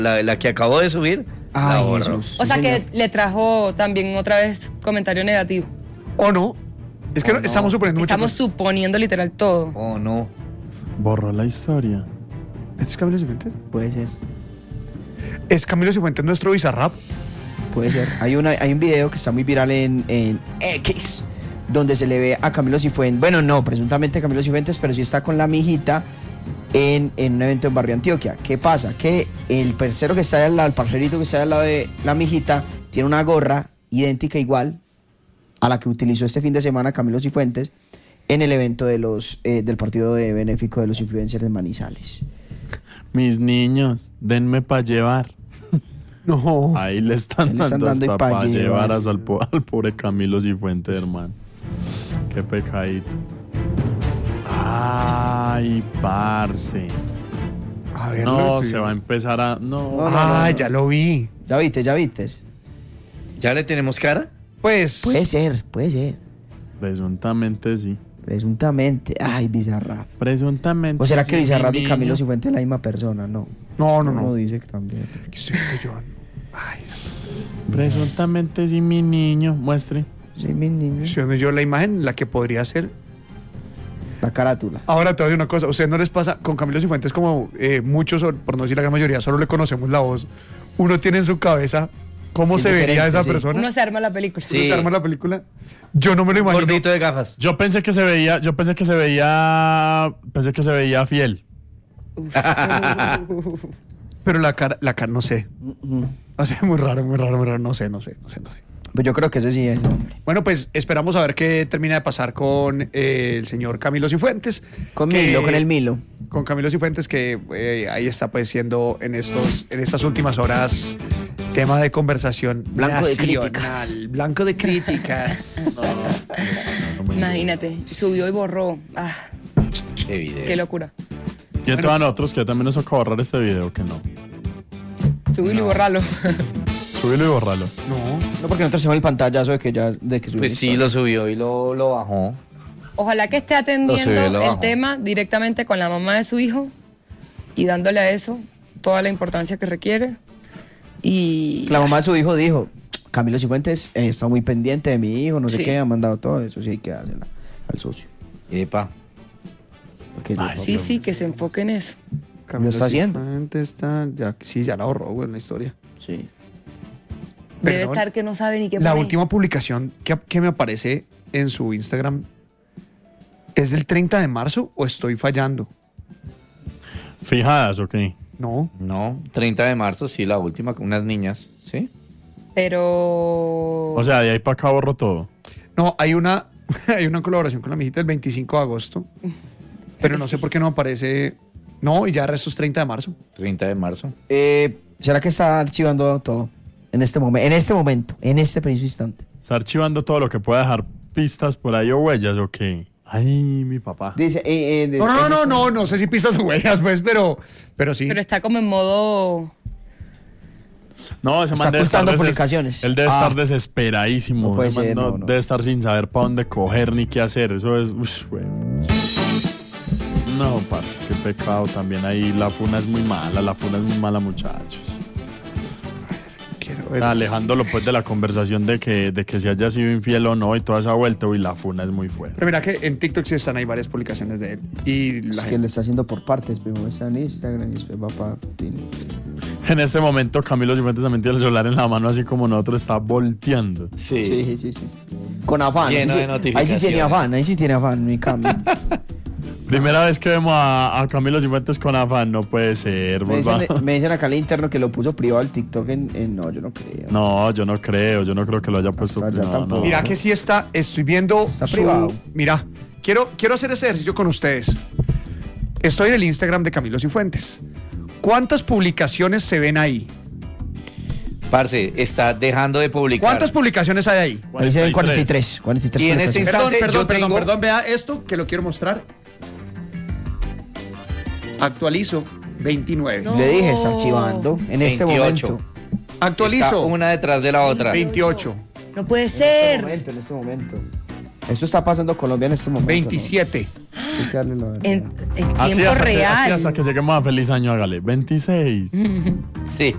La que acabó de subir, la Ay, borró. Jesús. O sea Sí, que señor. le trajo también otra vez comentario negativo. ¿O no? Es que ¿O no? estamos suponiendo mucho. Estamos suponiendo literal todo. Oh, no. Borró la historia. ¿Este es Camilo Cifuentes? Puede ser. ¿Es Camilo Cifuentes nuestro Bizarrap? Puede ser. Hay un video que está muy viral en X, donde se le ve a Camilo Cifuentes. Bueno, no, presuntamente Camilo Cifuentes, pero sí está con la mijita en un evento en Barrio Antioquia. ¿Qué pasa? Que el parcero que está al lado, el parcerito que está al lado de la mijita, tiene una gorra idéntica igual a la que utilizó este fin de semana Camilo Cifuentes en el evento de del partido de benéfico de los influencers de Manizales. Mis niños, denme para llevar. No. Ahí le están Ahí le están dando dando y hasta pa' para llevar llevar. al pobre Camilo Cifuentes, hermano. Qué pecadito. Ay, parce. A ver, No, sí. se va a empezar a... No. Ah, ya lo vi. ¿Ya viste? ¿Ya viste? ¿Ya le tenemos cara? Pues. Puede ser. Presuntamente sí. Presuntamente. Ay, Bizarrap. Presuntamente ¿O será sí, que Bizarrap mi y Camilo niño. Cifuentes es la misma persona? No. No. No dice que también. ¿Qué estoy viendo yo? Ay, Presuntamente sí, mi niño. Muestre. Sí, mi niño. si no, yo la imagen, la que podría ser. La carátula. Ahora te voy a decir una cosa. ¿A ustedes no les pasa con Camilo Cifuentes como muchos, por no decir la gran mayoría, solo le conocemos la voz? Uno tiene en su cabeza cómo Es se vería diferente, esa sí. persona. Uno se arma la película. Sí. Uno se arma la película. Yo no me lo imagino. Gordito de gafas. Yo pensé que se veía fiel. Pero la cara, no sé. O sea, muy raro. No sé. Pues yo creo que ese sí es, hombre. Bueno, pues esperamos a ver qué termina de pasar con el señor Camilo Cifuentes. Con que- Milo, con el Milo. Con Camilo Cifuentes, que ahí está pues siendo en estas últimas horas tema de conversación Blanco de nacional. Blanco de críticas. Imagínate, subió y borró. Ah, Qué video. qué locura. Y entonces a nosotros que también nos tocó borrar este video, que no. Subirlo y borrarlo. Súbelo y borralo. No, porque nosotros hicimos el pantallazo de que subimos. Pues sí, lo subió y lo bajó. Ojalá que esté atendiendo Lo subió y lo el bajó. tema directamente con la mamá de su hijo y dándole a eso toda la importancia que requiere. Y La mamá de su hijo dijo, Camilo Cifuentes está muy pendiente de mi hijo, no sé Sí. qué, ha mandado todo eso, sí hay que dársela al socio. Epa. Porque sí, que se enfoque en eso. Camilo está haciendo. Cifuentes ya la ahorró, güey, en la historia. Sí. Debe Perdón. estar que no sabe ni qué La poner. última publicación que me aparece en su Instagram es del 30 de marzo o estoy fallando. Fijadas, ok. No. No, 30 de marzo, sí, la última, con unas niñas, ¿sí? Pero... O sea, de ahí para acá borro todo. No, hay una colaboración con la mijita el 25 de agosto. Pero no sé por qué no aparece. No, y ya el resto es 30 de marzo. 30 de marzo. ¿Será que está archivando todo? En este momento, en este preciso instante. Está archivando todo lo que pueda dejar pistas por ahí o huellas, ok. Ay, mi papá. Dice, No sé si pistas o huellas, pues, pero sí. Pero está como en modo... No, ese Está man debe estar ocultando publicaciones. Él debe Ah. estar desesperadísimo. No puede Ese man ser, no. debe estar sin saber para dónde coger ni qué hacer. Eso es... güey. No, parce, qué pecado también ahí. La funa es muy mala, muchachos. Quiero ver. Alejándolo pues de la conversación de que si haya sido infiel o no y toda esa vuelta, uy, la funa es muy fuerte. Pero mira que en TikTok sí están ahí varias publicaciones de él. Y la Es que gente. le está haciendo por partes. Primero está en Instagram y después va para... En este momento Camilo Cifuentes también tiene el celular en la mano así como nosotros, está volteando. Sí. Sí. Con afán. Lleno de Ahí notificaciones. sí tiene afán, mi cambio. Primera vez que vemos a Camilo Cifuentes con afán, no puede ser. Me dicen acá al interno que lo puso privado al TikTok no, yo no creo. No, yo no creo que lo haya puesto. Hasta allá no, tampoco. no. Mira que sí estoy viendo Está privado. Mira, quiero hacer ese ejercicio con ustedes. Estoy en el Instagram de Camilo Cifuentes. ¿Cuántas publicaciones se ven ahí? Parce, está dejando de publicar. ¿Cuántas publicaciones hay ahí? Ahí se ven 43. 43. Y en este instante yo tengo... Perdón, vea esto que lo quiero mostrar. Actualizo 29. No. Le dije, está archivando en este 28. momento. Actualizo Está una detrás de la otra. 28. No puede En ser. este momento. Eso está pasando en Colombia en este momento. 27. ¿no? Hay que darle la verdad. En Así tiempo hasta, real. así hasta que lleguemos a feliz año, hágale. 26. Sí.